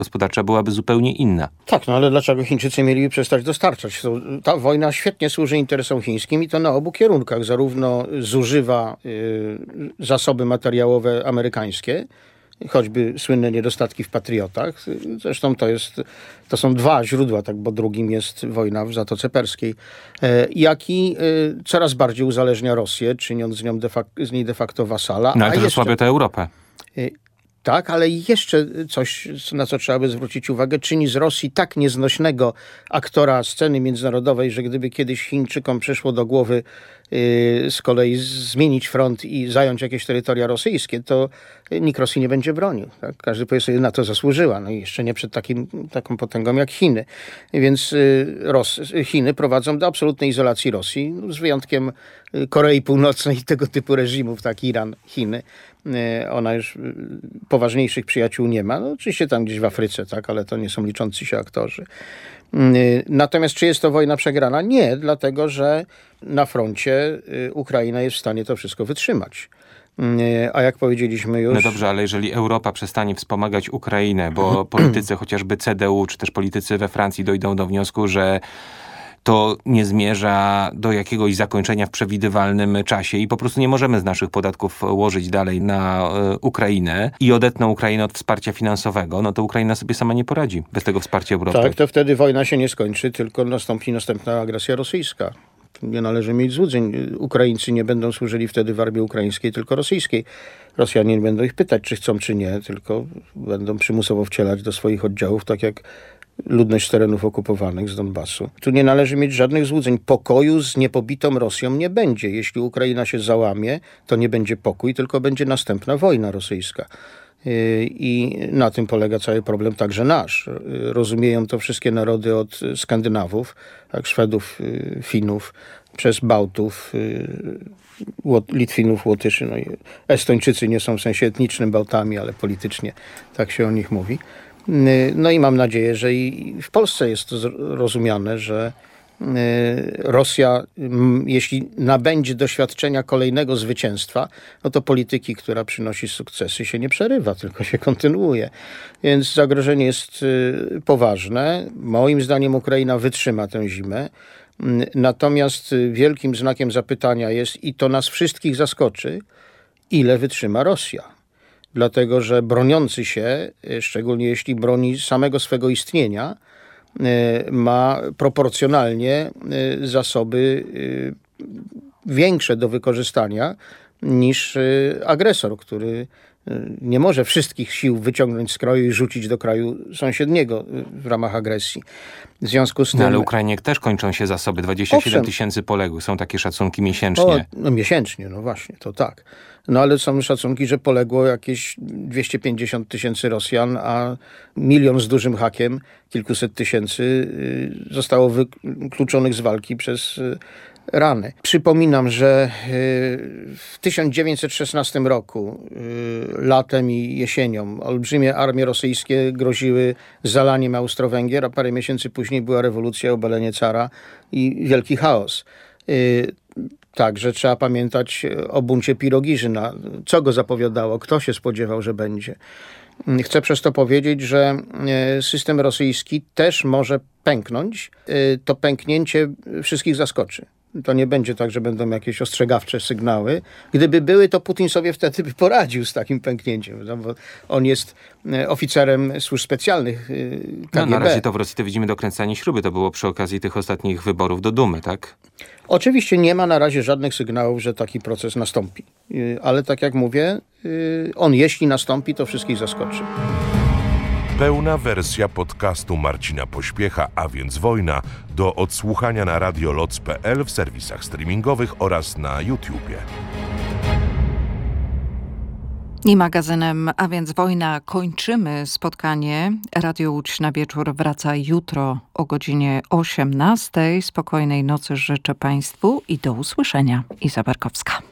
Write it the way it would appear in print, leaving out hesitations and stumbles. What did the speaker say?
gospodarcza byłaby zupełnie inna. Tak, no ale dlaczego Chińczycy mieliby przestać dostarczać? Ta wojna świetnie służy interesom chińskim i to na obu kierunkach. Zarówno zużywa zasoby materiałowe amerykańskie, choćby słynne niedostatki w Patriotach. Zresztą to są dwa źródła, tak, bo drugim jest wojna w Zatoce Perskiej, jak i coraz bardziej uzależnia Rosję, czyniąc z niej de facto wasala. No ale też osłabia tę Europę. Tak, ale jeszcze coś, na co trzeba by zwrócić uwagę, czyni z Rosji tak nieznośnego aktora sceny międzynarodowej, że gdyby kiedyś Chińczykom przyszło do głowy z kolei zmienić front i zająć jakieś terytoria rosyjskie, to nikt Rosji nie będzie bronił. Tak? Każdy powie sobie, na to zasłużyła. No i jeszcze nie przed taką potęgą jak Chiny. Więc Chiny prowadzą do absolutnej izolacji Rosji, z wyjątkiem Korei Północnej i tego typu reżimów, tak Iran, Chiny. Ona już poważniejszych przyjaciół nie ma. No, oczywiście tam gdzieś w Afryce, tak, ale to nie są liczący się aktorzy. Natomiast czy jest to wojna przegrana? Nie, dlatego że na froncie Ukraina jest w stanie to wszystko wytrzymać. A jak powiedzieliśmy już... No dobrze, ale jeżeli Europa przestanie wspomagać Ukrainę, bo politycy chociażby CDU, czy też politycy we Francji dojdą do wniosku, że to nie zmierza do jakiegoś zakończenia w przewidywalnym czasie i po prostu nie możemy z naszych podatków łożyć dalej na Ukrainę i odetną Ukrainę od wsparcia finansowego, no to Ukraina sobie sama nie poradzi bez tego wsparcia Europy. Tak, to wtedy wojna się nie skończy, tylko nastąpi następna agresja rosyjska. Nie należy mieć złudzeń. Ukraińcy nie będą służyli wtedy w armii ukraińskiej, tylko rosyjskiej. Rosjanie nie będą ich pytać, czy chcą, czy nie, tylko będą przymusowo wcielać do swoich oddziałów, tak jak ludność z terenów okupowanych z Donbasu. Tu nie należy mieć żadnych złudzeń. Pokoju z niepobitą Rosją nie będzie. Jeśli Ukraina się załamie, to nie będzie pokój, tylko będzie następna wojna rosyjska. I na tym polega cały problem, także nasz. Rozumieją to wszystkie narody od Skandynawów, jak Szwedów, Finów, przez Bałtów, Litwinów, Łotyszy. No i Estończycy nie są w sensie etnicznym Bałtami, ale politycznie tak się o nich mówi. No i mam nadzieję, że i w Polsce jest to rozumiane, że Rosja, jeśli nabędzie doświadczenia kolejnego zwycięstwa, no to polityki, która przynosi sukcesy, się nie przerywa, tylko się kontynuuje. Więc zagrożenie jest poważne. Moim zdaniem Ukraina wytrzyma tę zimę. Natomiast wielkim znakiem zapytania jest, i to nas wszystkich zaskoczy, ile wytrzyma Rosja. Dlatego, że broniący się, szczególnie jeśli broni samego swego istnienia, ma proporcjonalnie zasoby większe do wykorzystania niż agresor, który nie może wszystkich sił wyciągnąć z kraju i rzucić do kraju sąsiedniego w ramach agresji. W związku z tym... No ale Ukrainie też kończą się zasoby. 27 000 poległych. Są takie szacunki miesięcznie. No miesięcznie, no właśnie, to tak. No ale są szacunki, że poległo jakieś 250 000 Rosjan, a 1 milion z dużym hakiem, kilkuset tysięcy zostało wykluczonych z walki przez rany. Przypominam, że w 1916 roku, latem i jesienią, olbrzymie armie rosyjskie groziły zalaniem Austro-Węgier, a parę miesięcy później była rewolucja, obalenie cara i wielki chaos. Także trzeba pamiętać o buncie Pirogiżyna. Co go zapowiadało? Kto się spodziewał, że będzie? Chcę przez to powiedzieć, że system rosyjski też może pęknąć. To pęknięcie wszystkich zaskoczy. To nie będzie tak, że będą jakieś ostrzegawcze sygnały. Gdyby były, to Putin sobie wtedy by poradził z takim pęknięciem. Bo on jest oficerem służb specjalnych KGB. No, na razie to w Rosji to widzimy dokręcanie śruby. To było przy okazji tych ostatnich wyborów do Dumy, tak? Oczywiście nie ma na razie żadnych sygnałów, że taki proces nastąpi. Ale tak jak mówię, on jeśli nastąpi, to wszystkich zaskoczy. Pełna wersja podcastu Marcina Pośpiecha, a więc wojna, do odsłuchania na radioloc.pl, w serwisach streamingowych oraz na YouTubie. I magazynem A więc wojna kończymy spotkanie. Radio Łódź na wieczór wraca jutro o godzinie 18:00. Spokojnej nocy życzę Państwu i do usłyszenia. Iza Barkowska.